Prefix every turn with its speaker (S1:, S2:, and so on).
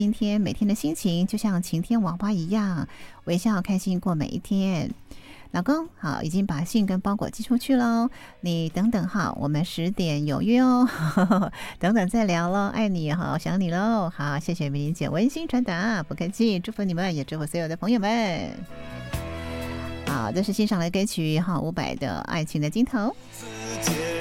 S1: 今天每天的心情就像晴天娃娃一样，微笑开心过每一天。老公，好，已经把信跟包裹寄出去喽。你等等哈，我们10点有约哦。等等再聊喽，爱你，好想你喽。好，谢谢美玲姐温馨传达，不客气，祝福你们，也祝福所有的朋友们。好，这是欣赏的歌曲哈，伍佰的《爱情的尽头》。